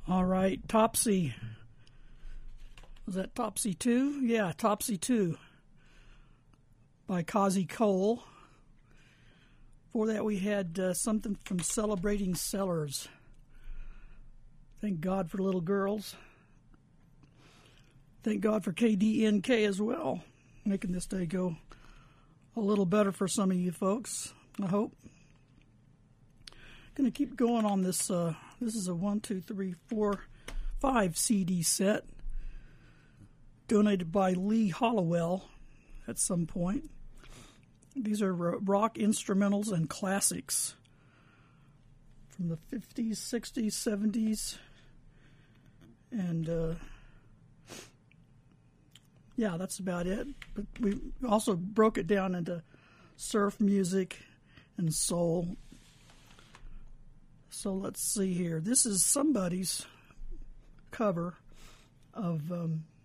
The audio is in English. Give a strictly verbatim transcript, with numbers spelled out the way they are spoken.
All right, Topsy. Was that Topsy two? Yeah, Topsy two by Kazi Cole. Before that, we had uh, something from Celebrating Sellers. Thank God for little girls. Thank God for K D N K as well, making this day go a little better for some of you folks, I hope. Going to keep going on this. Uh, this is a one, two, three, four, five C D set donated by Lee Hollowell at some point. These are rock instrumentals and classics from the fifties, sixties, seventies, and uh, yeah, that's about it. But we also broke it down into surf music and soul. So let's see here. This is somebody's cover of um,